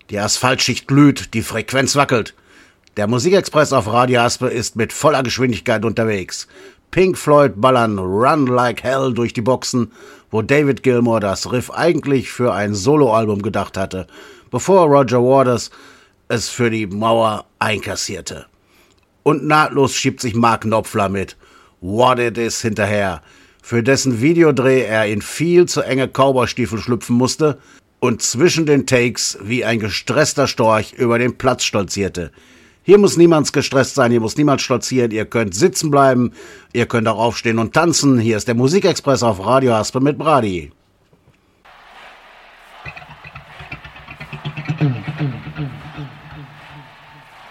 Die Asphaltschicht glüht, die Frequenz wackelt. Der Musikexpress auf Radio Aspe ist mit voller Geschwindigkeit unterwegs. Pink Floyd ballern Run Like Hell durch die Boxen, wo David Gilmour das Riff eigentlich für ein Soloalbum gedacht hatte, bevor Roger Waters es für die Mauer einkassierte. Und nahtlos schiebt sich Mark Knopfler mit What It Is hinterher, für dessen Videodreh er in viel zu enge Cowboystiefel schlüpfen musste und zwischen den Takes wie ein gestresster Storch über den Platz stolzierte. Hier muss niemand gestresst sein, hier muss niemand stolzieren, ihr könnt sitzen bleiben, ihr könnt auch aufstehen und tanzen. Hier ist der Musikexpress auf Radio Aspe mit Brady.